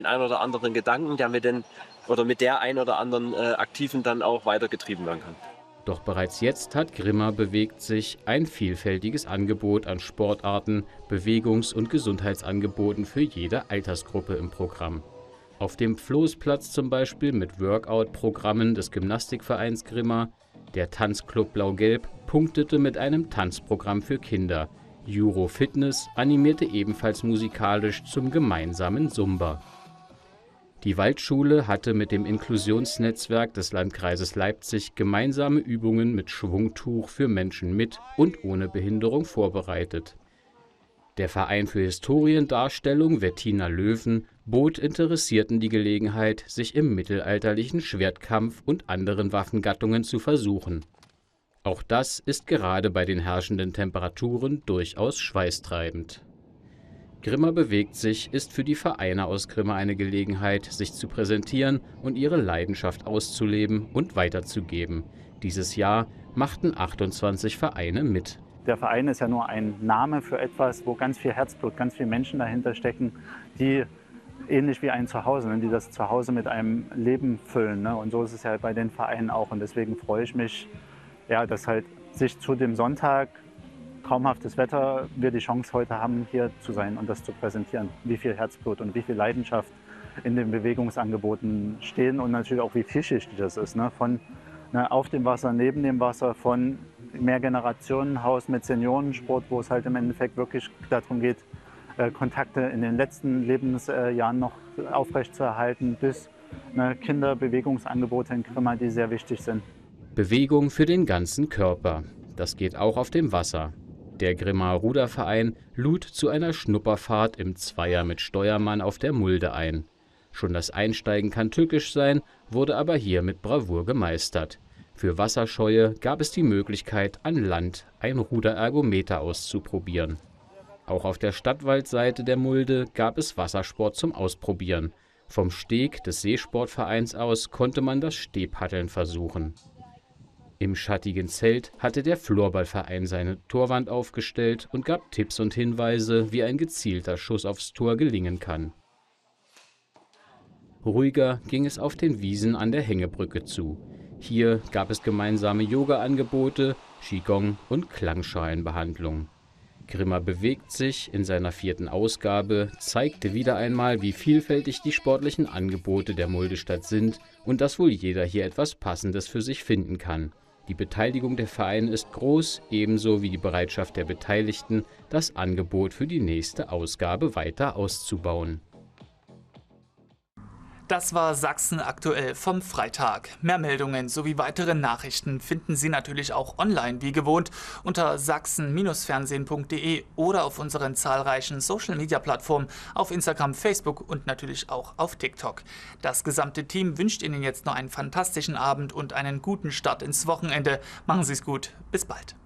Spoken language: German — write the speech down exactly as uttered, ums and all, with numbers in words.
einen oder anderen Gedanken, der mit den oder mit der ein oder anderen äh, Aktiven dann auch weitergetrieben werden kann. Doch bereits jetzt hat Grimma bewegt sich ein vielfältiges Angebot an Sportarten, Bewegungs- und Gesundheitsangeboten für jede Altersgruppe im Programm. Auf dem Floßplatz zum Beispiel mit Workout-Programmen des Gymnastikvereins Grimma. Der Tanzclub Blau-Gelb punktete mit einem Tanzprogramm für Kinder. Juro Fitness animierte ebenfalls musikalisch zum gemeinsamen Zumba. Die Waldschule hatte mit dem Inklusionsnetzwerk des Landkreises Leipzig gemeinsame Übungen mit Schwungtuch für Menschen mit und ohne Behinderung vorbereitet. Der Verein für Historiendarstellung Wettiner Löwen bot Interessierten die Gelegenheit, sich im mittelalterlichen Schwertkampf und anderen Waffengattungen zu versuchen. Auch das ist gerade bei den herrschenden Temperaturen durchaus schweißtreibend. Grimma bewegt sich ist für die Vereine aus Grimma eine Gelegenheit, sich zu präsentieren und ihre Leidenschaft auszuleben und weiterzugeben. Dieses Jahr machten achtundzwanzig Vereine mit. Der Verein ist ja nur ein Name für etwas, wo ganz viel Herzblut, ganz viele Menschen dahinter stecken, die ähnlich wie ein Zuhause, ne, die das Zuhause mit einem Leben füllen. Ne? Und so ist es ja bei den Vereinen auch. Und deswegen freue ich mich, ja, dass halt sich zu dem Sonntag, traumhaftes Wetter, wir die Chance heute haben, hier zu sein und das zu präsentieren. Wie viel Herzblut und wie viel Leidenschaft in den Bewegungsangeboten stehen und natürlich auch wie vielschichtig das ist. Ne? Von ne, auf dem Wasser, neben dem Wasser, von Mehrgenerationenhaus mit Seniorensport, wo es halt im Endeffekt wirklich darum geht, äh, Kontakte in den letzten Lebensjahren noch aufrechtzuerhalten, bis ne, Kinderbewegungsangebote in Grimma, die sehr wichtig sind. Bewegung für den ganzen Körper. Das geht auch auf dem Wasser. Der Grimma Ruderverein lud zu einer Schnupperfahrt im Zweier mit Steuermann auf der Mulde ein. Schon das Einsteigen kann tückisch sein, wurde aber hier mit Bravour gemeistert. Für Wasserscheue gab es die Möglichkeit, an Land ein Ruderergometer auszuprobieren. Auch auf der Stadtwaldseite der Mulde gab es Wassersport zum Ausprobieren. Vom Steg des Seesportvereins aus konnte man das Stehpaddeln versuchen. Im schattigen Zelt hatte der Florballverein seine Torwand aufgestellt und gab Tipps und Hinweise, wie ein gezielter Schuss aufs Tor gelingen kann. Ruhiger ging es auf den Wiesen an der Hängebrücke zu. Hier gab es gemeinsame Yoga-Angebote, Qigong und Klangschalenbehandlung. Grimma bewegt sich in seiner vierten Ausgabe, zeigte wieder einmal, wie vielfältig die sportlichen Angebote der Muldestadt sind und dass wohl jeder hier etwas Passendes für sich finden kann. Die Beteiligung der Vereine ist groß, ebenso wie die Bereitschaft der Beteiligten, das Angebot für die nächste Ausgabe weiter auszubauen. Das war Sachsen aktuell vom Freitag. Mehr Meldungen sowie weitere Nachrichten finden Sie natürlich auch online wie gewohnt unter sachsen Fernsehen punkt de oder auf unseren zahlreichen Social-Media-Plattformen auf Instagram, Facebook und natürlich auch auf TikTok. Das gesamte Team wünscht Ihnen jetzt noch einen fantastischen Abend und einen guten Start ins Wochenende. Machen Sie es gut. Bis bald.